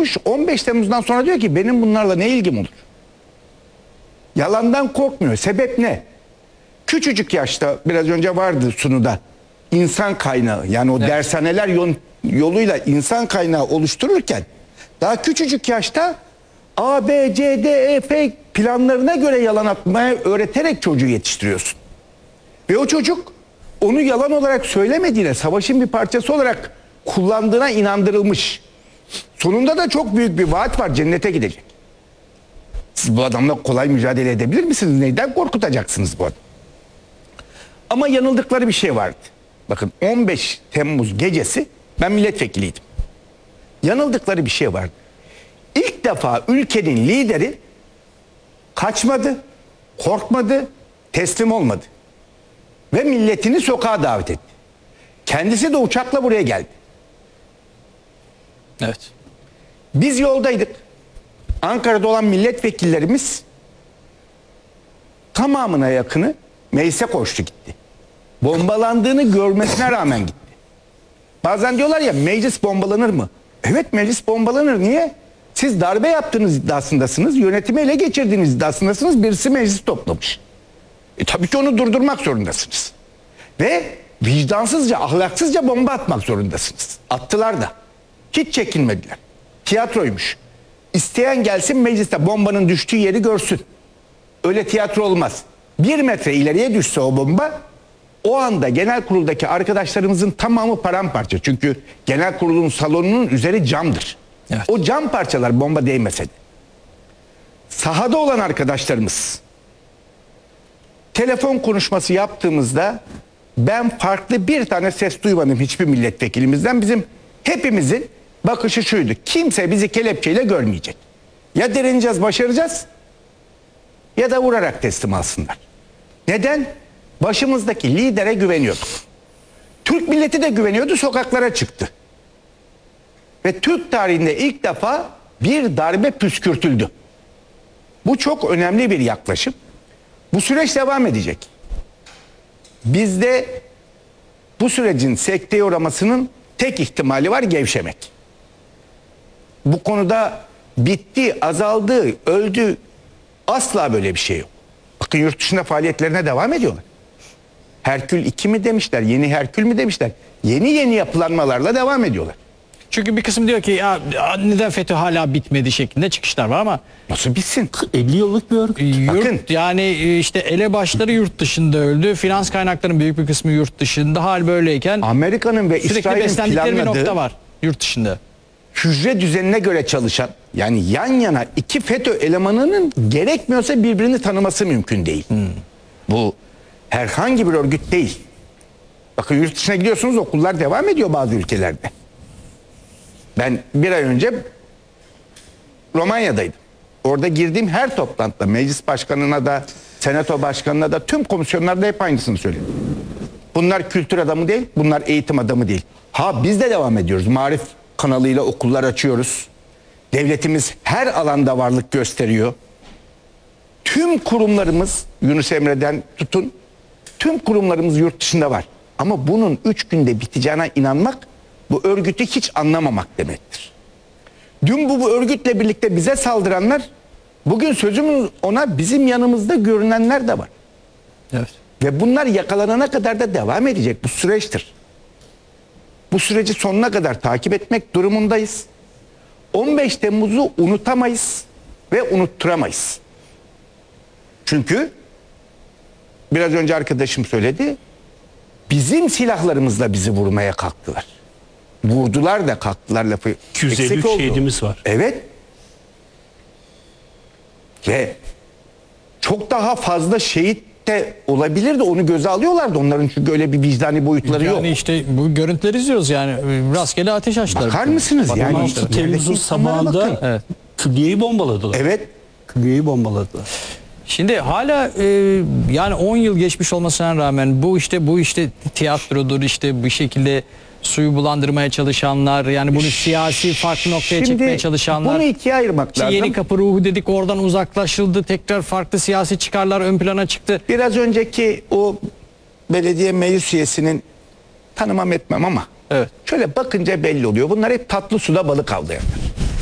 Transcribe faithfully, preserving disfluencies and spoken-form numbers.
korkmuş. on beş Temmuz'dan sonra diyor ki benim bunlarla ne ilgim olur? Yalandan korkmuyor. Sebep ne? Küçücük yaşta biraz önce vardı sunuda. İnsan kaynağı, yani o evet. dershaneler yol, yoluyla insan kaynağı oluştururken daha küçücük yaşta A, B, C, D, E, F planlarına göre yalan atmaya öğreterek çocuğu yetiştiriyorsun. Ve o çocuk onu yalan olarak söylemediğine, savaşın bir parçası olarak kullandığına inandırılmış. Sonunda da çok büyük bir vaat var, cennete gidecek. Siz bu adamla kolay mücadele edebilir misiniz? Neyden korkutacaksınız bu adamı? Ama yanıldıkları bir şey vardı. Bakın on beş Temmuz gecesi ben milletvekiliydim. Yanıldıkları bir şey vardı. İlk defa ülkenin lideri kaçmadı, korkmadı, teslim olmadı. Ve milletini sokağa davet etti. Kendisi de uçakla buraya geldi. Evet. Biz yoldaydık. Ankara'da olan milletvekillerimiz tamamına yakını meclise koştu gitti. Bombalandığını görmesine rağmen gitti. Bazen diyorlar ya meclis bombalanır mı? Evet, meclis bombalanır. Niye? Siz darbe yaptığınız iddiasındasınız. Yönetimi ele geçirdiğiniz iddiasındasınız. Birisi meclis toplamış. E tabii ki onu durdurmak zorundasınız. Ve vicdansızca, ahlaksızca bomba atmak zorundasınız. Attılar da. Hiç çekinmediler. Tiyatroymuş. İsteyen gelsin mecliste bombanın düştüğü yeri görsün. Öyle tiyatro olmaz. Bir metre ileriye düşse o bomba, o anda genel kuruldaki arkadaşlarımızın tamamı paramparça. Çünkü genel kurulun salonunun üzeri camdır. Evet. O cam parçalar bomba değmese de. Sahada olan arkadaşlarımız telefon konuşması yaptığımızda ben farklı bir tane ses duymadım hiçbir milletvekilimizden. Bizim hepimizin bakışı şuydu: kimse bizi kelepçeyle görmeyecek. Ya direneceğiz, başaracağız, ya da vurarak teslim alsınlar. Neden? Başımızdaki lidere güveniyorduk. Türk milleti de güveniyordu, sokaklara çıktı. Ve Türk tarihinde ilk defa bir darbe püskürtüldü. Bu çok önemli bir yaklaşım. Bu süreç devam edecek. Bizde bu sürecin sekteye uğramasının tek ihtimali var: gevşemek. Bu konuda bitti, azaldı, öldü, asla böyle bir şey yok. Bakın yurt dışında faaliyetlerine devam ediyorlar. Herkül iki mi demişler, yeni Herkül mü demişler. Yeni yeni yapılanmalarla devam ediyorlar. Çünkü bir kısım diyor ki ya neden FETÖ hala bitmedi şeklinde çıkışlar var ama nasıl bitsin? elli yıllık bir örgüt. Yurt, Bakın. yani işte elebaşları yurt dışında öldü. Finans kaynaklarının büyük bir kısmı yurt dışında. Hal böyleyken Amerika'nın ve sürekli İsrail'in beslendikleri bir nokta planladığı var yurt dışında. hücre düzenine göre çalışan, yani yan yana iki FETÖ elemanının gerekmiyorsa birbirini tanıması mümkün değil. Hmm. Bu herhangi bir örgüt değil. Bakın yurt dışına gidiyorsunuz, okullar devam ediyor bazı ülkelerde. Ben bir ay önce Romanya'daydım. Orada girdiğim her toplantıda meclis başkanına da, senato başkanına da, tüm komisyonlarda hep aynısını söyledim. Bunlar kültür adamı değil, bunlar eğitim adamı değil. Ha, biz de devam ediyoruz. Marif kanalıyla okullar açıyoruz. Devletimiz her alanda varlık gösteriyor. Tüm kurumlarımız, Yunus Emre'den tutun, tüm kurumlarımız yurt dışında var. Ama bunun üç günde biteceğine inanmak, bu örgütü hiç anlamamak demektir. Dün bu, bu örgütle birlikte bize saldıranlar, bugün sözümüz ona bizim yanımızda görünenler de var. Evet. Ve bunlar yakalanana kadar da devam edecek. Bu süreçtir. Bu süreci sonuna kadar takip etmek durumundayız. on beş Temmuz'u unutamayız ve unutturamayız. Çünkü biraz önce arkadaşım söyledi, bizim silahlarımızla bizi vurmaya kalktılar. Vurdular da kalktılar lafı. iki yüz elli üç şehidimiz var. Evet. Ve çok daha fazla şehit de olabilir de onu göze alıyorlardı. Onların çünkü öyle bir vicdani boyutları yani yok. Yani işte bu görüntüleri izliyoruz yani rastgele ateş açtılar. Bakar mısınız? on Yani altı Temmuz'un sabahında evet. külliyeyi bombaladılar. Evet. Külliyeyi bombaladılar. Şimdi hala e, yani on yıl geçmiş olmasına rağmen bu işte bu işte tiyatrodur, işte bu şekilde suyu bulandırmaya çalışanlar, yani bunu siyasi farklı noktaya Şimdi çekmeye çalışanlar. bunu ikiye ayırmak İşte lazım. yeni kapı ruhu dedik, oradan uzaklaşıldı, tekrar farklı siyasi çıkarlar ön plana çıktı. Biraz önceki o belediye meclis üyesinin, tanımam etmem ama evet, şöyle bakınca belli oluyor. Bunlar hep tatlı suda balık avlayanlar.